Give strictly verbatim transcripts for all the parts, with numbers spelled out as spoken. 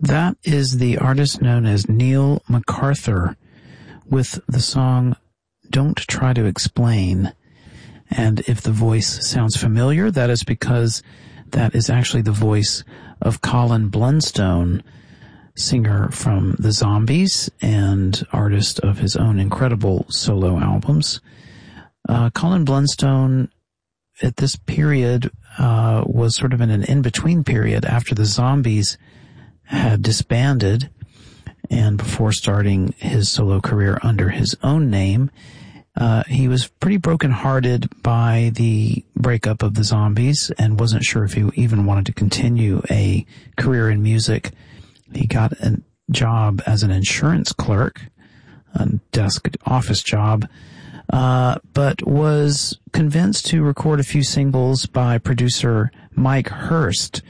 That is the artist known as Neil MacArthur with the song Don't Try to Explain. And if the voice sounds familiar, that is because that is actually the voice of Colin Blunstone, singer from the Zombies and artist of his own incredible solo albums. Uh, Colin Blunstone at this period uh, was sort of in an in-between period after the Zombies had disbanded and before starting his solo career under his own name. Uh, he was pretty brokenhearted by the breakup of the Zombies and wasn't sure if he even wanted to continue a career in music. He got a job as an insurance clerk, a desk office job, uh, but was convinced to record a few singles by producer Mike Hurst,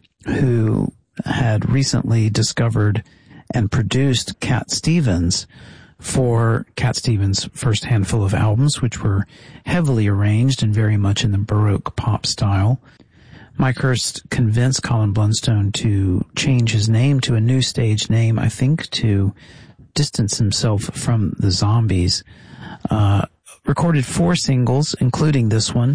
who had recently discovered and produced Cat Stevens for Cat Stevens' first handful of albums, which were heavily arranged and very much in the Baroque pop style. Mike Hurst convinced Colin Blunstone to change his name to a new stage name, I think, to distance himself from the Zombies. Uh, recorded four singles, including this one,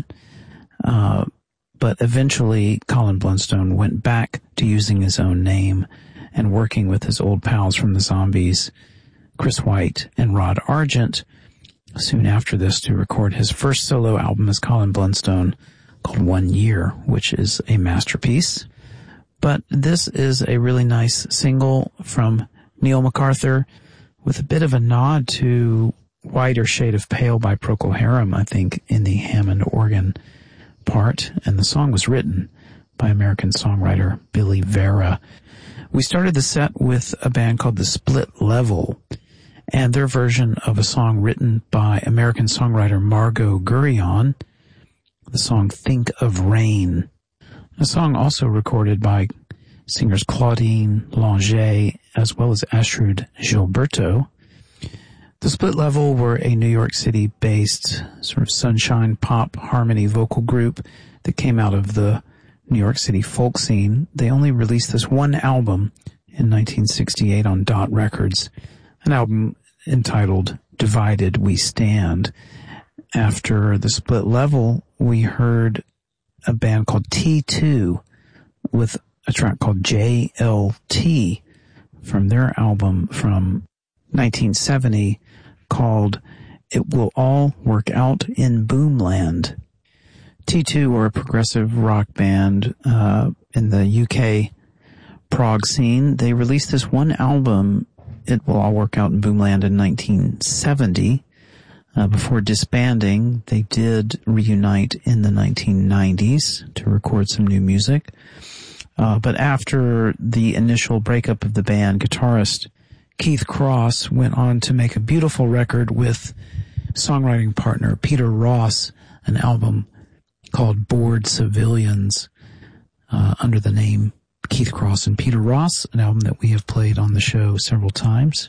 uh, but eventually Colin Blunstone went back to using his own name and working with his old pals from the Zombies, Chris White and Rod Argent, soon after this to record his first solo album as Colin Blunstone called One Year, which is a masterpiece. But this is a really nice single from Neil MacArthur with a bit of a nod to Whiter Shade of Pale by Procol Harum, I think, in the Hammond organ part. And the song was written by American songwriter Billy Vera. We started the set with a band called The Split Level and their version of a song written by American songwriter Margot Gurrion, the song Think of Rain. A song also recorded by singers Claudine Langer as well as Astrud Gilberto. The Split Level were a New York City-based sort of sunshine pop harmony vocal group that came out of the New York City folk scene. They only released this one album in nineteen sixty-eight on Dot Records, an album entitled Divided We Stand. After The Split Level, we heard a band called T two with a track called J L T from their album from nineteen seventy called It Will All Work Out in Boomland. T two were a progressive rock band uh in the U K prog scene. They released this one album, It Will All Work Out in Boomland, in nineteen seventy. Uh, before disbanding, they did reunite in the nineteen nineties to record some new music. Uh, but after the initial breakup of the band, guitarist Keith Cross went on to make a beautiful record with songwriting partner Peter Ross, an album called Bored Civilians, uh, under the name Keith Cross and Peter Ross, an album that we have played on the show several times.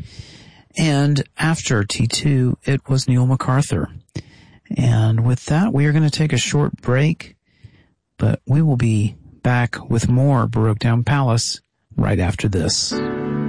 And after T two, it was Neil MacArthur. And with that, we are going to take a short break, but we will be back with more Baroque Town Palace right after this.